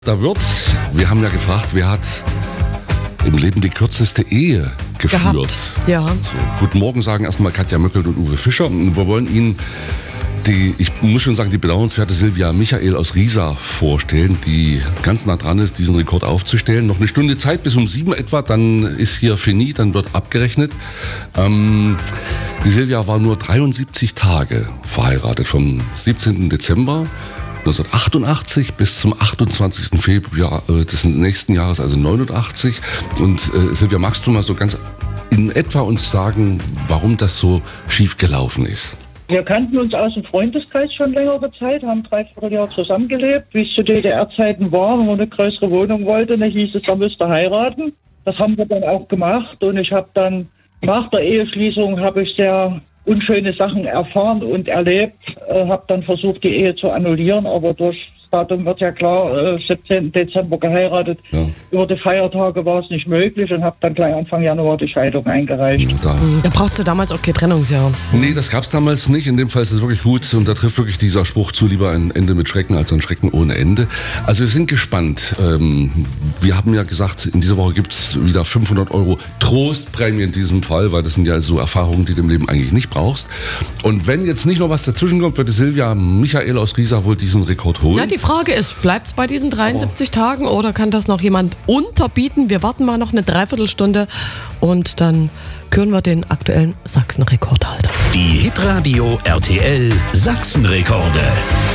Wir haben ja gefragt, wer hat im Leben die kürzeste Ehe geführt? Gehabt, ja. So, guten Morgen sagen erstmal Katja Möckel und Uwe Fischer. Und wir wollen Ihnen ich muss schon sagen, die bedauernswerte Silvia Michael aus Riesa vorstellen, die ganz nah dran ist, diesen Rekord aufzustellen. Noch eine Stunde Zeit, bis um 7 etwa, dann ist hier fini, dann wird abgerechnet. Die Silvia war nur 73 Tage verheiratet, vom 17. Dezember 1988 bis zum 28. Februar des nächsten Jahres, also 89. Und Silvia, magst du mal so ganz in etwa uns sagen, warum das so schief gelaufen ist? Wir kannten uns aus dem Freundeskreis schon längere Zeit, haben 3/4 Jahr zusammengelebt. Wie es zu DDR-Zeiten war, wenn man eine größere Wohnung wollte, dann hieß es, er müsste heiraten. Das haben wir dann auch gemacht und ich habe dann nach der Eheschließung sehr unschöne Sachen erfahren und erlebt. Habe dann versucht, die Ehe zu annullieren, aber durch das Datum wird ja klar, 17. Dezember geheiratet. Ja. Über die Feiertage war es nicht möglich und habe dann gleich Anfang Januar die Scheidung eingereicht. Da brauchst du damals auch kein Trennungsjahr. Nee, das gab es damals nicht. In dem Fall ist es wirklich gut und da trifft wirklich dieser Spruch zu, lieber ein Ende mit Schrecken als ein Schrecken ohne Ende. Also wir sind gespannt. Wir haben ja gesagt, in dieser Woche gibt es wieder 500 € Trostprämie in diesem Fall, weil das sind ja so Erfahrungen, die du im Leben eigentlich nicht brauchst. Und wenn jetzt nicht noch was dazwischen kommt, wird die Silvia Michael aus Riesa wohl diesen Rekord holen. Ja, die Frage ist, bleibt es bei diesen 73 Tagen oder kann das noch jemand unterbieten? Wir warten mal noch eine Dreiviertelstunde und dann küren wir den aktuellen Sachsen-Rekordhalter. Die Hitradio RTL Sachsen-Rekorde.